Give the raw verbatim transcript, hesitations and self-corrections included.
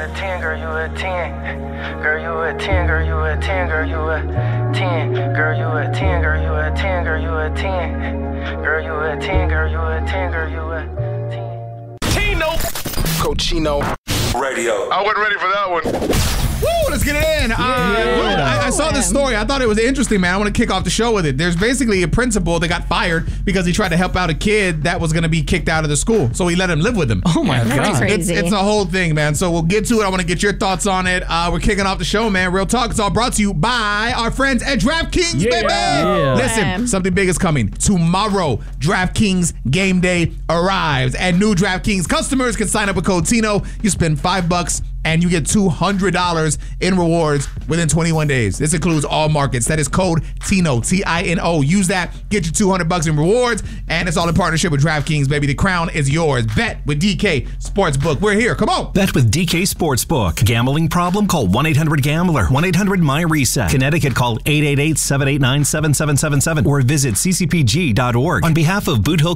ten, girl, you a ten. Girl, you a ten, girl, you a ten, girl, you a ten. Girl, you a ten, girl, you a ten, girl, you a ten. Girl, you a ten, girl, you a ten, girl, you a ten. Tino. Cochino Radio. I wasn't ready for that one. Woo, let's get it in. Uh, I, I saw this story. I thought it was interesting, man. I want to kick off the show with it. There's basically a principal that got fired because he tried to help out a kid that was going to be kicked out of the school. So he let him live with him. Oh, my God. It's, it's a whole thing, man. So we'll get to it. I want to get your thoughts on it. Uh, we're kicking off the show, man. Real talk. It's all brought to you by our friends at DraftKings, Yeah. baby. Yeah. Listen, something big is coming. Tomorrow, DraftKings Game Day arrives. And new DraftKings customers can sign up with code Tino. You spend five bucks and you get two hundred dollars in rewards within twenty-one days. This includes all markets. That is code Tino, T I N O. Use that, get you two hundred bucks in rewards, and it's all in partnership with DraftKings, baby. The crown is yours. Bet with D K Sportsbook. We're here. Come on. Bet with D K Sportsbook. Gambling problem? Call one eight hundred gambler. one eight hundred my reset. Connecticut, call eight eight eight, seven eight nine, seven seven seven seven or visit c c p g dot org. On behalf of Boot Hill